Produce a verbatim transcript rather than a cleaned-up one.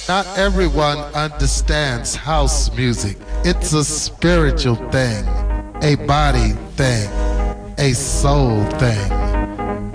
Not everyone understands house music. It's a spiritual thing, a body thing, a soul thing.